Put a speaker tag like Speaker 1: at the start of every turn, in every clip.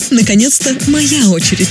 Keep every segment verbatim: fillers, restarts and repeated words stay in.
Speaker 1: Наконец-то моя очередь.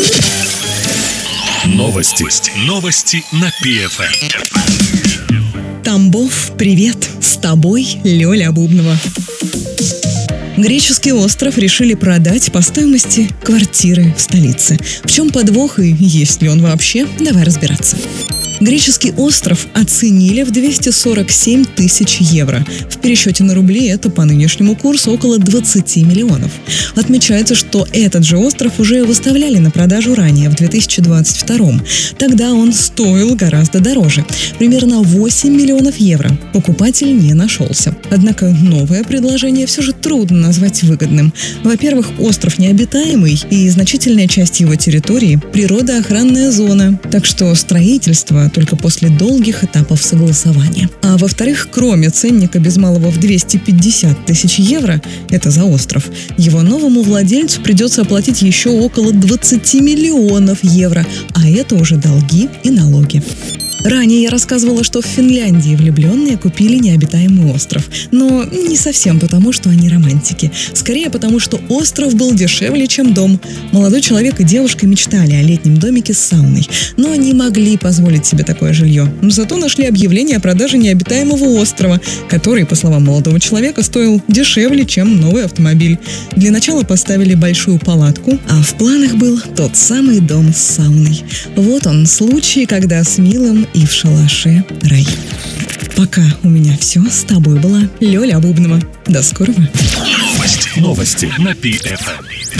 Speaker 2: Новости. Новости на пи эф эм.
Speaker 1: Тамбов, привет! С тобой Лёля Бубнова. Греческий остров решили продать по стоимости квартиры в столице. В чем подвох и есть ли он вообще? Давай разбираться. Греческий остров оценили в двести сорок семь тысяч евро. В пересчете на рубли это по нынешнему курсу около двадцать миллионов. Отмечается, что этот же остров уже выставляли на продажу ранее, в две тысячи двадцать втором. Тогда он стоил гораздо дороже, примерно восемь миллионов евро. Покупатель не нашелся. Однако новое предложение все же трудно назвать выгодным. Во-первых, остров необитаемый, и значительная часть его территории – природоохранная зона, так что строительство только после долгих этапов согласования. А во-вторых, кроме ценника без малого в двести пятьдесят тысяч евро, это за остров, его новому владельцу придется оплатить еще около двадцать миллионов евро, а это уже долги и налоги. Ранее я рассказывала, что в Финляндии влюбленные купили необитаемый остров. Но не совсем потому, что они романтики. Скорее потому, что остров был дешевле, чем дом. Молодой человек и девушка мечтали о летнем домике с сауной, но не могли позволить себе такое жилье. Зато нашли объявление о продаже необитаемого острова, который, по словам молодого человека, стоил дешевле, чем новый автомобиль. Для начала поставили большую палатку, а в планах был тот самый дом с сауной. Вот он, случай, когда с милым и в шалаше рай. Пока у меня все. С тобой была Лёля Бубнова. До скорого.
Speaker 2: Новости. Новости на пи эф эм.